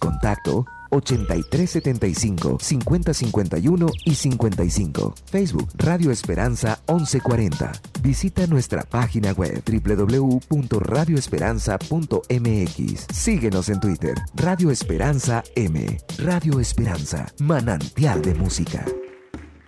Contacto 8375-5051 y 55. Facebook Radio Esperanza 1140. Visita nuestra página web www.radioesperanza.mx. Síguenos en Twitter. Radio Esperanza M. Radio Esperanza. Manantial de música.